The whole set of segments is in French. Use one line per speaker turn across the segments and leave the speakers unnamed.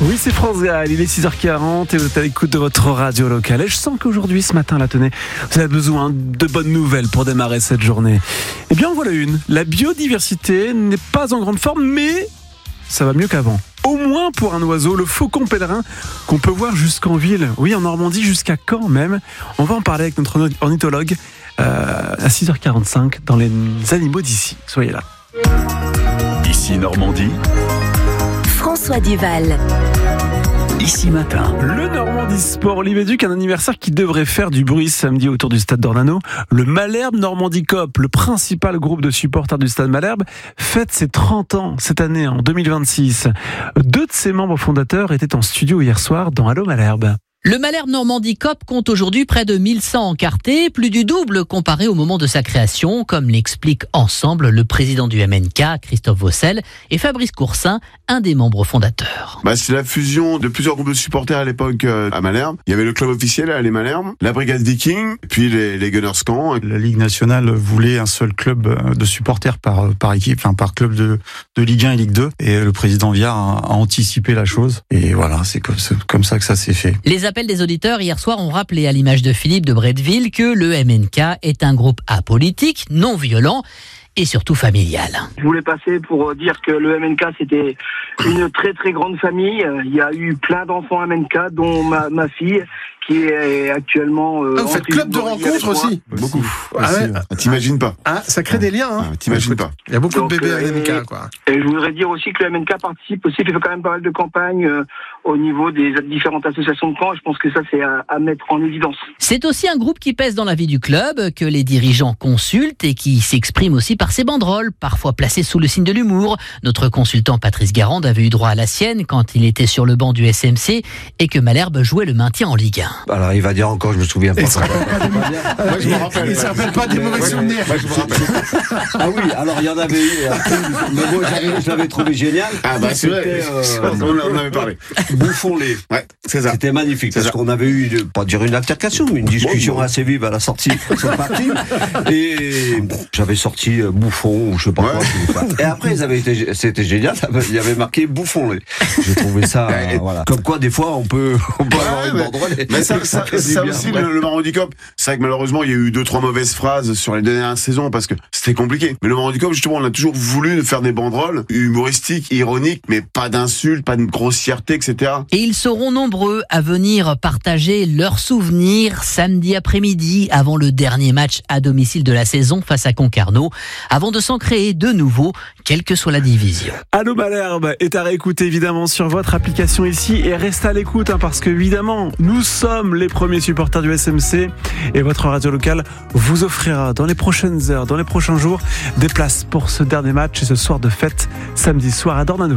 Oui, c'est France Gall, il est 6h40 et vous êtes à l'écoute de votre radio locale. Et je sens qu'aujourd'hui, ce matin, là, tenez, vous avez besoin de bonnes nouvelles pour démarrer cette journée. Eh bien, en voilà une. La biodiversité n'est pas en grande forme, mais ça va mieux qu'avant. Au moins pour un oiseau, le faucon pèlerin, qu'on peut voir jusqu'en ville. Oui, en Normandie, jusqu'à Caen même. On va en parler avec notre ornithologue à 6h45 dans les animaux d'ici. Soyez là.
Ici Normandie.
François Duval.
Ici matin.
Le Normandie Sport Olivier Duc, un anniversaire qui devrait faire du bruit samedi autour du stade d'Ornano. Le Malherbe Normandie Coop, le principal groupe de supporters du stade Malherbe, fête ses 30 ans cette année, en 2026. 2 de ses membres fondateurs étaient en studio hier soir dans Allô Malherbe.
Le Malherbe Normandie Coop compte aujourd'hui près de 1100 encartés, plus du double comparé au moment de sa création, comme l'expliquent ensemble le président du MNK, Christophe Vaucel, et Fabrice Coursin, un des membres fondateurs.
C'est la fusion de plusieurs groupes de supporters à l'époque à Malherbe. Il y avait le club officiel, les Malherbe, la Brigade Viking, puis les Gunners Caen.
La Ligue nationale voulait un seul club de supporters par équipe, par club de Ligue 1 et Ligue 2. Et le président Viard a anticipé la chose. Et voilà, c'est comme ça que ça s'est fait.
Les appels des auditeurs hier soir ont rappelé à l'image de Philippe de Bretteville que le MNK est un groupe apolitique, non violent et surtout familial.
Je voulais passer pour dire que le MNK c'était une très très grande famille. Il y a eu plein d'enfants MNK, dont ma fille qui est actuellement...
vous faites club de rencontres aussi?
Beaucoup.
Ah ouais.
T'imagines pas.
Ah, ça crée des liens. Hein.
T'imagines pas.
Il y a beaucoup de bébés à MNK, quoi.
Et je voudrais dire aussi que le MNK participe aussi, il fait quand même pas mal de campagnes au niveau des différentes associations de camps. Je pense que ça, c'est à mettre en évidence.
C'est aussi un groupe qui pèse dans la vie du club, que les dirigeants consultent et qui s'exprime aussi par ses banderoles, parfois placées sous le signe de l'humour. Notre consultant Patrice Garande avait eu droit à la sienne quand il était sur le banc du SMC et que Malherbe jouait le maintien en Ligue 1.
Alors il va dire encore, je me souviens pas.
Il se rappelle pas des mauvais souvenirs.
Moi, je me rappelle.
Ah oui, alors il y en avait eu. Mais moi je l'avais trouvé génial.
C'est vrai. On en avait parlé.
Bouffons-les.
Ouais, c'est ça.
C'était magnifique parce qu'on avait eu, pas dire une altercation, mais une discussion assez vive à la sortie de cette partie. Et j'avais sorti bouffon ou je sais pas quoi. Et après c'était génial. Il y avait marqué bouffons-les. J'ai trouvé ça. Voilà. Comme quoi des fois on peut avoir une banderole.
Mais ça aussi, le Normandie Coop, c'est vrai que malheureusement, il y a eu 2-3 mauvaises phrases sur les dernières saisons parce que c'était compliqué. Mais le Normandie Coop, justement, on a toujours voulu faire des banderoles humoristiques, ironiques, mais pas d'insultes, pas de grossièreté, etc.
Et ils seront nombreux à venir partager leurs souvenirs samedi après-midi avant le dernier match à domicile de la saison face à Concarneau, avant de s'en créer de nouveaux, quelle que soit la division.
Allô Malherbe est à réécouter évidemment sur votre application ici et restez à l'écoute parce que évidemment nous sommes les premiers supporters du SMC et votre radio locale vous offrira dans les prochaines heures, dans les prochains jours, des places pour ce dernier match et ce soir de fête samedi soir à Dornano.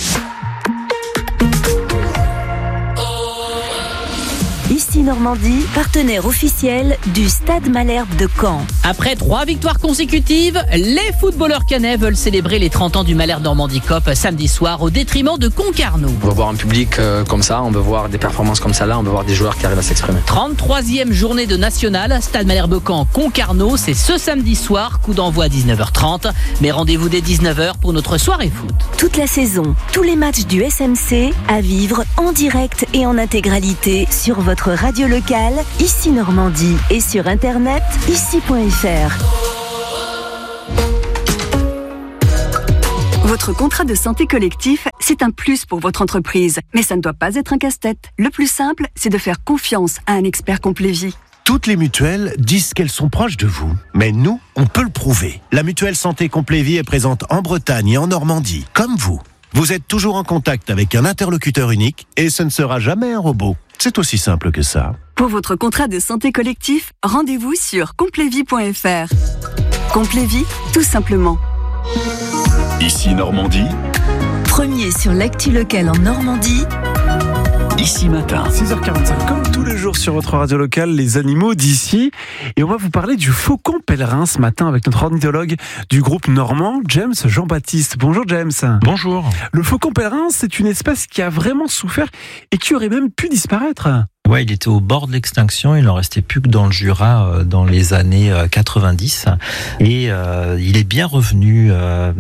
Ici Normandie, partenaire officiel du Stade Malherbe de Caen.
Après 3 victoires consécutives, les footballeurs caennais veulent célébrer les 30 ans du Malherbe Normandie Coop samedi soir au détriment de Concarneau.
On veut voir un public comme ça, on veut voir des performances comme ça là, on veut voir des joueurs qui arrivent à s'exprimer.
33e journée de national, Stade Malherbe Caen Concarneau, c'est ce samedi soir, coup d'envoi à 19h30, mais rendez-vous dès 19h pour notre soirée foot.
Toute la saison, tous les matchs du SMC à vivre en direct et en intégralité sur votre radio locale, ici Normandie, et sur internet, ici.fr.
Votre contrat de santé collectif, c'est un plus pour votre entreprise. Mais ça ne doit pas être un casse-tête. Le plus simple, c'est de faire confiance à un expert Complévie.
Toutes les mutuelles disent qu'elles sont proches de vous. Mais nous, on peut le prouver. La mutuelle santé Complévie est présente en Bretagne et en Normandie, comme vous. Vous êtes toujours en contact avec un interlocuteur unique et ce ne sera jamais un robot. C'est aussi simple que ça.
Pour votre contrat de santé collectif, rendez-vous sur complévie.fr. Complévie, tout simplement.
Ici Normandie.
Premier sur l'actu locale en Normandie.
Ici matin.
6h45, comme tous les jours sur votre radio locale, les animaux d'ici. Et on va vous parler du faucon pèlerin ce matin avec notre ornithologue du groupe normand, James Jean-Baptiste. Bonjour James.
Bonjour.
Le faucon pèlerin, c'est une espèce qui a vraiment souffert et qui aurait même pu disparaître.
Ouais, il était au bord de l'extinction. Il n'en restait plus que dans le Jura dans les années 90. Et il est bien revenu.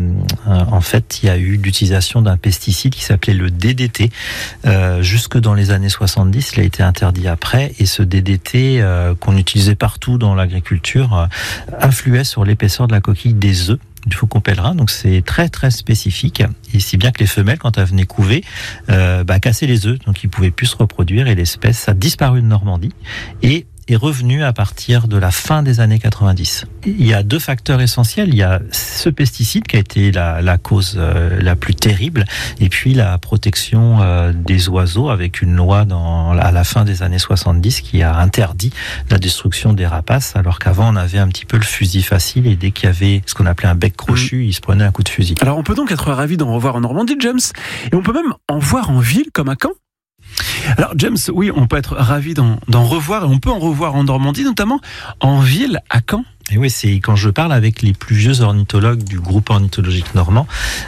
En fait, il y a eu l'utilisation d'un pesticide qui s'appelait le DDT. Jusque dans les années 70, il a été interdit après. Et ce DDT, qu'on utilisait partout dans l'agriculture, influait sur l'épaisseur de la coquille des œufs du faucon pèlerin, donc c'est très très spécifique, et si bien que les femelles, quand elles venaient couver, cassaient les œufs, donc ils ne pouvaient plus se reproduire, et l'espèce a disparu de Normandie et est revenue à partir de la fin des années 90. Il y a deux facteurs essentiels. Il y a ce pesticide qui a été la cause la plus terrible, et puis la protection des oiseaux avec une loi à la fin des années 70 qui a interdit la destruction des rapaces, alors qu'avant on avait un petit peu le fusil facile, et dès qu'il y avait ce qu'on appelait un bec crochu, il se prenait un coup de fusil.
Alors on peut donc être ravi d'en revoir en Normandie, James, et on peut même en voir en ville comme à Caen. Alors James, oui, on peut être ravi d'en revoir, et on peut en revoir en Normandie, notamment en ville à Caen.
Et oui, c'est quand je parle avec les plus vieux ornithologues du groupe ornithologique normand,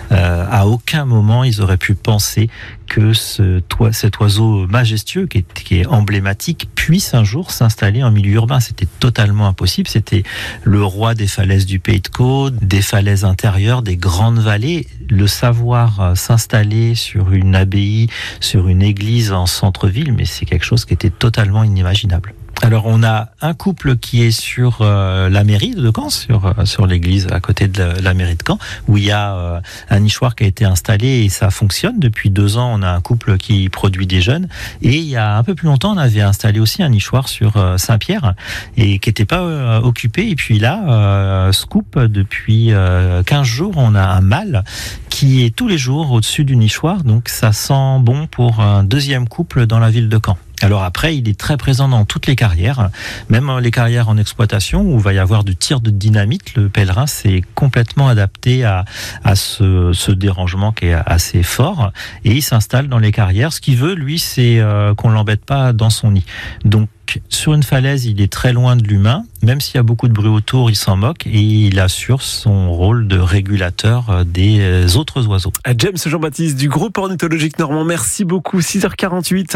à aucun moment ils auraient pu penser que cet oiseau majestueux qui est emblématique puisse un jour s'installer en milieu urbain. C'était totalement impossible. C'était le roi des falaises du Pays de Caux, des falaises intérieures, des grandes vallées. Le savoir s'installer sur une abbaye, sur une église en centre-ville, mais c'est quelque chose qui était totalement inimaginable. Alors on a un couple qui est sur la mairie de Caen, sur l'église à côté de la mairie de Caen, où il y a un nichoir qui a été installé et ça fonctionne. Depuis 2 ans, on a un couple qui produit des jeunes, et il y a un peu plus longtemps, on avait installé aussi un nichoir sur Saint-Pierre et qui n'était pas occupé. Et puis là, scoop, depuis 15 jours, on a un mâle qui est tous les jours au-dessus du nichoir, donc ça sent bon pour un deuxième couple dans la ville de Caen. Alors après, il est très présent dans toutes les carrières, même les carrières en exploitation où il va y avoir du tir de dynamite. Le pèlerin s'est complètement adapté à ce dérangement qui est assez fort, et il s'installe dans les carrières. Ce qu'il veut, lui, c'est qu'on l'embête pas dans son nid. Donc sur une falaise, il est très loin de l'humain. Même s'il y a beaucoup de bruit autour, il s'en moque, et il assure son rôle de régulateur des autres oiseaux.
James Jean-Baptiste du groupe ornithologique normand, merci beaucoup. 6h48.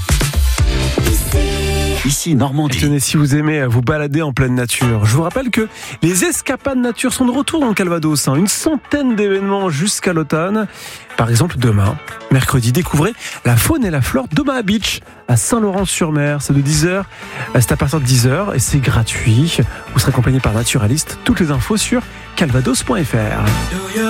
Ici Normandie.
Tenez, si vous aimez vous balader en pleine nature, je vous rappelle que les escapades nature sont de retour dans le Calvados. Une centaine d'événements jusqu'à l'automne. Par exemple, demain, mercredi, découvrez la faune et la flore d'Omaha Beach à Saint-Laurent-sur-Mer. C'est de 10h, c'est à partir de 10h et c'est gratuit. Vous serez accompagné par naturaliste. Toutes les infos sur calvados.fr.